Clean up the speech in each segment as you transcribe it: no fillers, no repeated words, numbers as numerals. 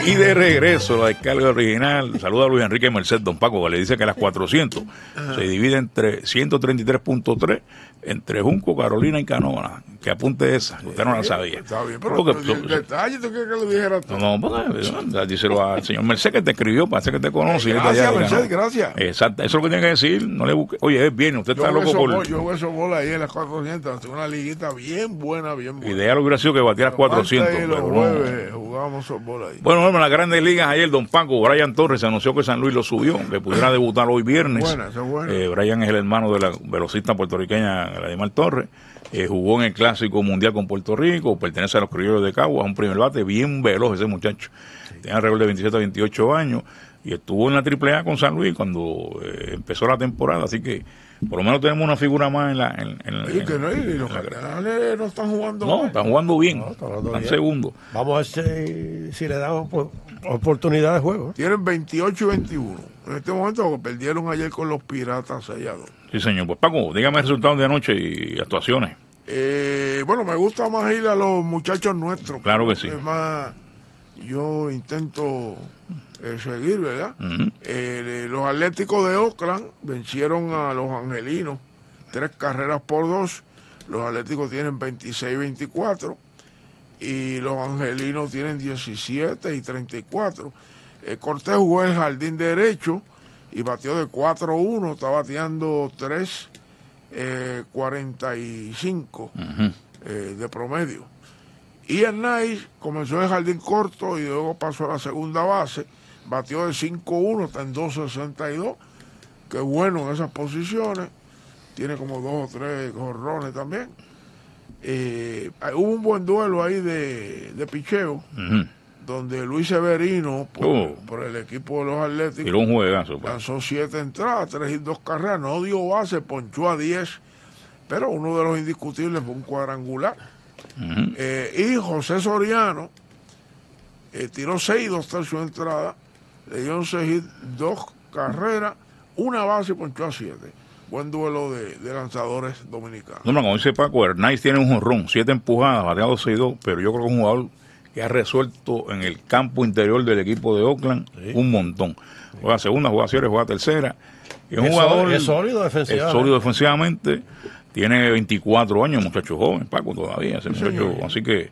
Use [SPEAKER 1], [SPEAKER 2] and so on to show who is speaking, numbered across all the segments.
[SPEAKER 1] Y de regreso, la descarga original. Saluda a Luis Enrique Merced, don Paco, que le dice que las 400 se divide entre 133.3 entre Junco, Carolina y Canóvana. Que apunte esa, que usted no la sabía.
[SPEAKER 2] Está bien, pero
[SPEAKER 1] Porque,
[SPEAKER 2] el detalle, ¿tú quieres que lo dijera todo?
[SPEAKER 1] no, porque díselo al señor Merced que te escribió, parece que te conoce.
[SPEAKER 2] Gracias, Merced, gracias.
[SPEAKER 1] Exacto, eso es lo que tiene que decir. No le busque. Oye, es bien, usted está loco por.
[SPEAKER 2] Yo jugué esos bolas ahí en las 400, tengo una liguita bien buena, bien buena.
[SPEAKER 1] Idea lo hubiera sido que batiera 400.
[SPEAKER 2] Y los
[SPEAKER 1] pero
[SPEAKER 2] jueves jugábamos esos bolas ahí.
[SPEAKER 1] Bueno, en las grandes ligas ayer, don Paco, Brian Torres anunció que San Luis lo subió, que pudiera debutar hoy viernes.
[SPEAKER 2] Buena, esa es buena.
[SPEAKER 1] Brian es el hermano de la velocista puertorriqueña Vladimir Torres. Jugó en el Clásico Mundial con Puerto Rico, pertenece a los Criollos de Caguas, un primer bate bien veloz ese muchacho. Sí. Tiene alrededor de 27 a 28 años y estuvo en la AAA con San Luis cuando empezó la temporada, así que por lo menos tenemos una figura más en la...
[SPEAKER 2] y los Cardenales no están jugando
[SPEAKER 1] No,
[SPEAKER 2] mal.
[SPEAKER 1] están jugando bien,
[SPEAKER 3] No,
[SPEAKER 1] están segundos.
[SPEAKER 3] Vamos a ver si le damos oportunidad de juego.
[SPEAKER 2] Tienen 28 y 21. En este momento perdieron ayer con los Piratas 6-2.
[SPEAKER 1] Sí, señor. Pues Paco, dígame el resultado de anoche y actuaciones.
[SPEAKER 2] Bueno, me gusta más ir a los muchachos nuestros.
[SPEAKER 1] Claro que sí.
[SPEAKER 2] Es más, yo intento seguir, ¿verdad?
[SPEAKER 1] Uh-huh.
[SPEAKER 2] Los Atléticos de Oakland vencieron a los Angelinos 3-2. Los Atléticos tienen 26-24 y los Angelinos tienen 17 y 34. Cortés jugó el jardín derecho y batió de 4-1, está bateando 3.45
[SPEAKER 1] Uh-huh.
[SPEAKER 2] De promedio. Ian Nice comenzó el jardín corto y luego pasó a la segunda base, batió de 5-1, está en 2.62, que bueno en esas posiciones, tiene como 2 o 3 jorrones también. Hubo un buen duelo ahí de picheo,
[SPEAKER 1] Uh-huh.
[SPEAKER 2] donde Luis Severino, por el equipo de los Atléticos,
[SPEAKER 1] tiró un juegazo.
[SPEAKER 2] lanzó 7 entradas, 3 y 2 carreras, no dio base, ponchó a 10, pero uno de los indiscutibles fue un cuadrangular.
[SPEAKER 1] Uh-huh.
[SPEAKER 2] Y José Soriano tiró 6 y 2 tercios de entrada, le dio 6 hits, 2 carreras, una base y ponchó a 7. Buen duelo de lanzadores dominicanos.
[SPEAKER 1] No, como dice Paco, Hernández tiene un jonrón, 7 empujadas, bateado 6-2, pero yo creo que es un jugador que ha resuelto en el campo interior del equipo de Oakland un montón. Juega segunda, juega cierre, juega tercera. Es un jugador
[SPEAKER 3] es sólido defensivamente.
[SPEAKER 1] Es sólido defensivamente. Tiene 24 años, muchacho joven, Paco, todavía. Ese muchacho, así que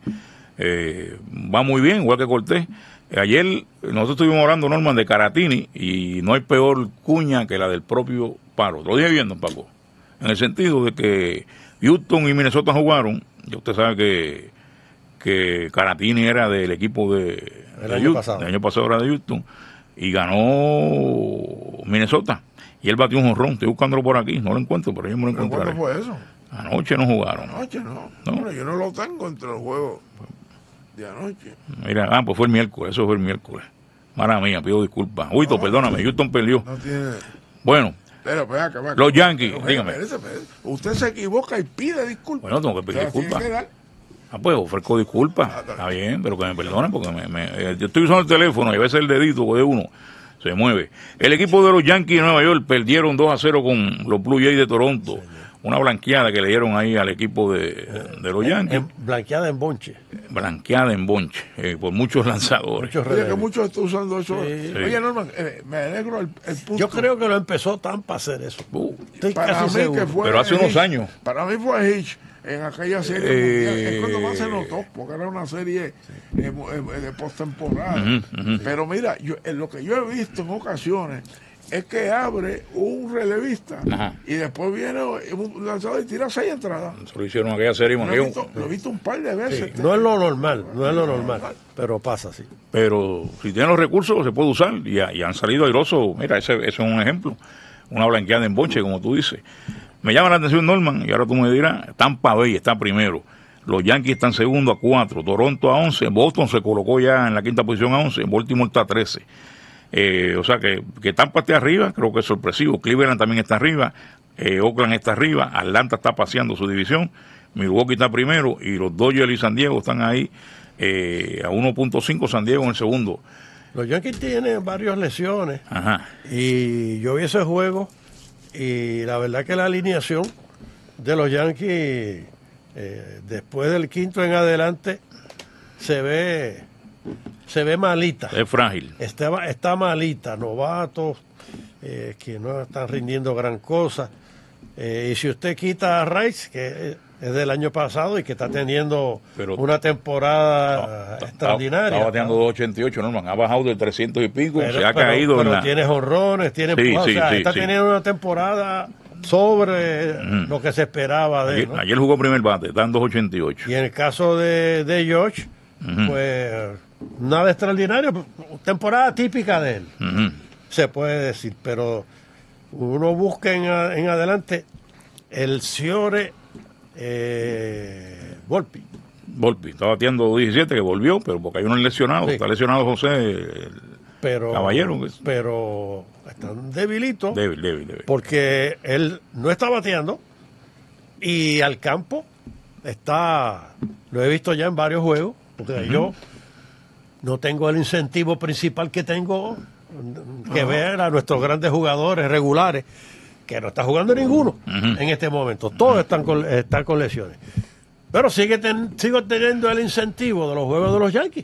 [SPEAKER 1] va muy bien, igual que Cortés. Ayer nosotros estuvimos hablando, Norman, de Caratini, y no hay peor cuña que la del propio Paro. Lo dije bien, don Paco. En el sentido de que Houston y Minnesota jugaron, ya usted sabe que Caratini era del equipo del año pasado era de Houston, y ganó Minnesota. Y él batió un jonrón, estoy buscándolo por aquí, no lo encuentro, pero yo me lo encontraré.
[SPEAKER 2] ¿Cuándo fue eso?
[SPEAKER 1] Anoche no jugaron.
[SPEAKER 2] Anoche no. Hombre, yo no lo tengo entre los juegos de anoche.
[SPEAKER 1] Mira, pues fue el miércoles, eso fue el miércoles. Mala mía, pido disculpas. Uito, perdóname, Houston perdió.
[SPEAKER 2] No tiene...
[SPEAKER 1] Bueno,
[SPEAKER 2] pero,
[SPEAKER 1] los Yankees, dígame.
[SPEAKER 2] Espérese. Usted se equivoca y pide disculpas.
[SPEAKER 1] Bueno, tengo que pedir disculpas. Pues ofrezco disculpas. Está bien, pero que me perdonen porque yo estoy usando el teléfono y a veces el dedito de uno se mueve. El equipo de los Yankees de Nueva York perdieron 2-0 con los Blue Jays de Toronto. Una blanqueada que le dieron ahí al equipo de los Yankees.
[SPEAKER 3] Blanqueada en bonche.
[SPEAKER 1] Blanqueada en bonche, por muchos lanzadores.
[SPEAKER 2] Oye, que muchos están usando eso. Sí. Oye, Norman, me alegro el punto.
[SPEAKER 3] Yo creo que lo empezó Tampa a hacer eso.
[SPEAKER 2] Estoy casi seguro.
[SPEAKER 1] Pero hace unos años.
[SPEAKER 2] Para mí fue Hitch en aquella serie mundial. Es cuando más se notó, porque era una serie de postemporada. Pero mira, lo que yo he visto en ocasiones es que abre un relevista. Ajá. Y después viene un lanzador y tira 6 entradas.
[SPEAKER 1] Eso lo hicieron en aquella serie.
[SPEAKER 2] Lo he visto un par de veces.
[SPEAKER 3] Sí. No es lo normal, pero pasa así.
[SPEAKER 1] Pero si tienen los recursos se puede usar y han salido airosos. Mira, ese es un ejemplo. Una blanqueada en bonche, como tú dices. Me llama la atención, Norman, y ahora tú me dirás, Tampa Bay está primero. Los Yankees están segundo a 4, Toronto a 11, Boston se colocó ya en la quinta posición a 11, Baltimore está a 13. O sea que Tampa esté arriba, creo que es sorpresivo. Cleveland también está arriba, Oakland está arriba, Atlanta está paseando su división, Milwaukee está primero y los Dodgers y San Diego están ahí a 1.5, San Diego en el segundo.
[SPEAKER 3] Los Yankees tienen varias lesiones.
[SPEAKER 1] Ajá.
[SPEAKER 3] Y yo vi ese juego y la verdad que la alineación de los Yankees después del quinto en adelante se ve se ve malita.
[SPEAKER 1] Es frágil.
[SPEAKER 3] Está malita, novatos que no están rindiendo gran cosa. Y si usted quita a Rice, que es del año pasado y que está teniendo una temporada extraordinaria.
[SPEAKER 1] Está bateando 2.88, Norman. Ha bajado del 300 y pico, se ha
[SPEAKER 3] caído.
[SPEAKER 1] Pero
[SPEAKER 3] tiene jonrones, tiene está teniendo una temporada sobre lo que se esperaba de él, ¿no?
[SPEAKER 1] Ayer jugó primer bate, está en 2.88.
[SPEAKER 3] Y en el caso de George, pues nada extraordinario, temporada típica de él, se puede decir, pero uno busca en adelante el Ciore Volpi.
[SPEAKER 1] Está bateando 17, que volvió, pero porque hay unos lesionados. Sí. Está lesionado José Caballero.
[SPEAKER 3] Pero están debilitos.
[SPEAKER 1] Débil.
[SPEAKER 3] Porque él no está bateando y al campo lo he visto ya en varios juegos, porque yo no tengo el incentivo principal que tengo, que ver a nuestros grandes jugadores regulares, que no está jugando ninguno en este momento. Todos están con lesiones. Pero sigo teniendo el incentivo de los juegos de los Yankees.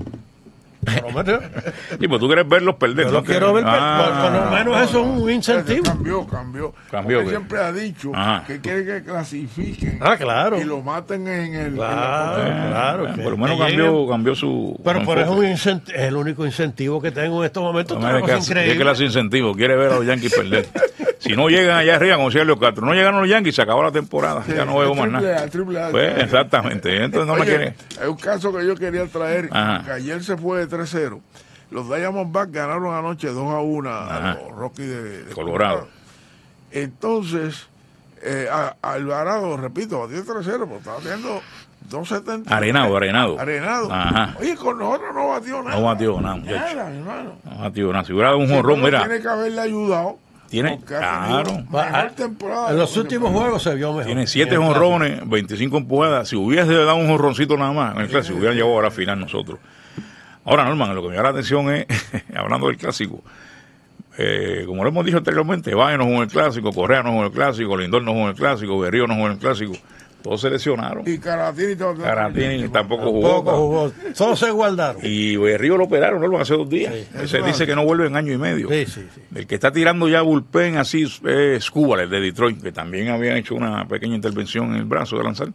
[SPEAKER 1] Sí, pues tú quieres verlos perder.
[SPEAKER 3] Yo lo quiero ver por lo menos eso es un incentivo.
[SPEAKER 2] Cambió.
[SPEAKER 1] Porque
[SPEAKER 2] siempre ha dicho que quiere que clasifiquen
[SPEAKER 3] claro.
[SPEAKER 2] y lo maten en el...
[SPEAKER 3] Claro.
[SPEAKER 1] Por lo menos cambió su...
[SPEAKER 3] Pero por eso es el único incentivo que tengo en estos momentos.
[SPEAKER 1] ¿Qué clase de incentivo? Quiere ver a los Yankees perder. Si no llegan allá arriba, como decía Leo Castro, no llegan los Yankees, se acabó la temporada. Ya no veo más nada. Pues, exactamente. Entonces no me quiere.
[SPEAKER 2] Hay un caso que yo quería traer, que ayer se fue de 3-0. Los Diamondbacks ganaron anoche 2-1 a los Rockies de Colorado. Entonces, Alvarado, repito, batió 3-0, pero estaba haciendo 2.70.
[SPEAKER 1] Arenado.
[SPEAKER 2] Ajá. Oye, con nosotros no batió nada.
[SPEAKER 1] No batió nada, muchacho.
[SPEAKER 2] Nada, mi hermano.
[SPEAKER 1] No batió nada. Si hubiera dado un jonrón, mira.
[SPEAKER 2] Tiene que haberle ayudado.
[SPEAKER 1] Claro.
[SPEAKER 3] En los últimos juegos se vio mejor.
[SPEAKER 1] Tiene 7 jonrones, 25 empujadas. Si hubiese dado un jonroncito nada más en el clásico, hubieran llevado a la final nosotros. Ahora, Norman, lo que me da la atención es, hablando del clásico, como lo hemos dicho anteriormente, Valle no jugó en el clásico, Correa no jugó en el clásico, Lindor no jugó en el clásico, Berrío no jugó en el clásico. Todos se lesionaron.
[SPEAKER 2] Y Caratini
[SPEAKER 1] tampoco jugó.
[SPEAKER 3] Todos se guardaron.
[SPEAKER 1] Y Berrío lo operaron, ¿no? Hace 2 días. Se dice que no vuelve en año y medio.
[SPEAKER 3] Sí.
[SPEAKER 1] El que está tirando ya bullpen así es Cuba, el de Detroit, que también había hecho una pequeña intervención en el brazo de lanzar.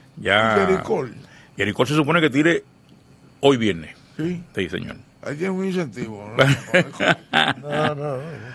[SPEAKER 1] Gerrit Cole se supone que tire hoy viernes. Sí, señor.
[SPEAKER 2] Ahí tiene un incentivo.
[SPEAKER 3] No.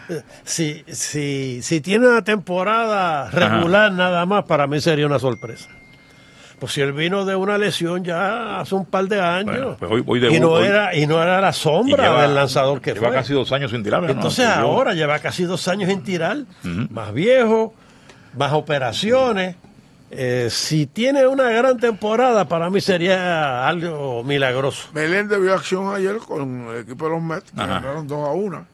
[SPEAKER 3] Si tiene una temporada regular nada más, para mí sería una sorpresa. Pues si él vino de una lesión ya hace un par de años,
[SPEAKER 1] pues hoy
[SPEAKER 3] y no era la sombra del lanzador que
[SPEAKER 1] lleva
[SPEAKER 3] fue.
[SPEAKER 1] Casi 2 años sin tirar.
[SPEAKER 3] Entonces ahora lleva casi 2 años sin tirar, más viejo, más operaciones. Si tiene una gran temporada, para mí sería algo milagroso.
[SPEAKER 2] Meléndez vio acción ayer con el equipo de los Mets, que ganaron 2-1.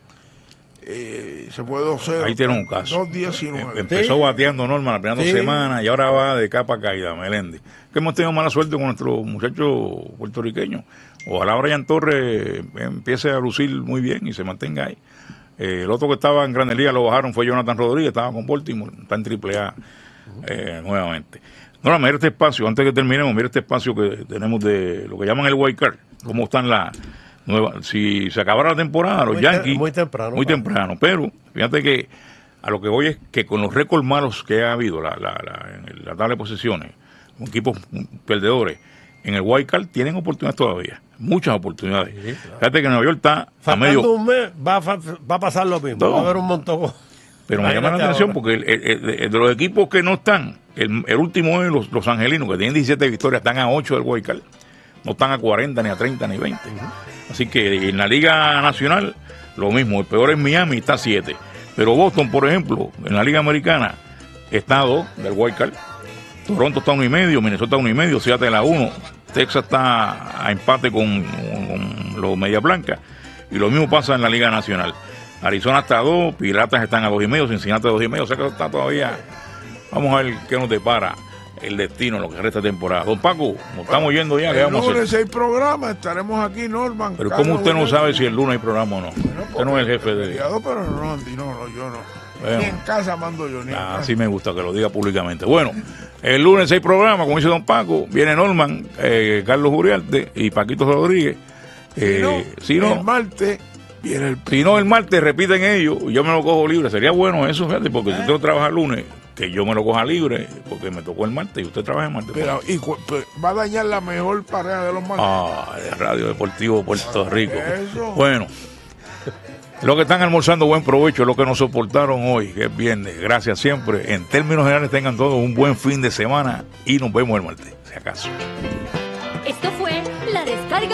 [SPEAKER 2] Se fue 2-0.
[SPEAKER 1] Ahí tiene un caso.
[SPEAKER 2] 2-19.
[SPEAKER 1] Empezó bateando Norma la primera 2 semanas y ahora va de capa caída, Meléndez. Que hemos tenido mala suerte con nuestros muchachos puertorriqueños. Ojalá Brian Torres empiece a lucir muy bien y se mantenga ahí. El otro que estaba en Grandes Ligas lo bajaron fue Jonathan Rodríguez, estaba con Baltimore, está en AAA. Nuevamente. No, mira este espacio, antes que terminemos, mira este espacio que tenemos de lo que llaman el wild card, cómo están las nuevas, si se acabara la temporada, los Yankees, muy temprano, pero fíjate que a lo que voy es que con los récords malos que ha habido en la tabla de posiciones, con equipos perdedores, en el wild card tienen oportunidades todavía, muchas oportunidades. Sí, claro. Fíjate que Nueva York está
[SPEAKER 3] a medio... un mes va a pasar lo mismo, va a haber un montón.
[SPEAKER 1] Pero me llama la atención porque de los equipos que no están, el último es los angelinos, que tienen 17 victorias, están a 8 del wild card. No están a 40, ni a 30, ni 20. Así que en la Liga Nacional, lo mismo. El peor es Miami, está a 7. Pero Boston, por ejemplo, en la Liga Americana, está a 2 del wild card. Toronto está a 1.5, Minnesota a 1.5, Seattle a 1. Texas está a empate con los Medias Blancas. Y lo mismo pasa en la Liga Nacional. Arizona está a 2, Piratas están a 2.5, Cincinnati a 2.5, o sea que está todavía. Vamos a ver qué nos depara el destino en lo que resta de temporada. Don Paco, nos estamos yendo ya.
[SPEAKER 2] El lunes hay programa, estaremos aquí, Norman.
[SPEAKER 1] Pero ¿cómo usted no sabe si el lunes hay programa o no?
[SPEAKER 2] Bueno,
[SPEAKER 1] usted no es el jefe de...
[SPEAKER 2] Pero no, yo no. Bueno, ni en casa mando yo.
[SPEAKER 1] Así me gusta que lo diga públicamente. Bueno, el lunes hay programa, como dice Don Paco, viene Norman, Carlos Uriarte y Paquito Rodríguez.
[SPEAKER 2] Si no, el martes viene el...
[SPEAKER 1] Si no, el martes repiten ellos, yo me lo cojo libre. Sería bueno eso, fíjate, porque si usted trabaja el lunes, que yo me lo coja libre, porque me tocó el martes y usted trabaja el martes.
[SPEAKER 2] Pero, va a dañar la mejor pareja de los martes.
[SPEAKER 1] De Radio Deportivo Puerto Rico.
[SPEAKER 2] Eso.
[SPEAKER 1] Bueno, los que están almorzando, buen provecho, los que nos soportaron hoy, que es viernes. Gracias siempre. En términos generales, tengan todos un buen fin de semana y nos vemos el martes, si acaso.
[SPEAKER 4] Esto fue La Descarga.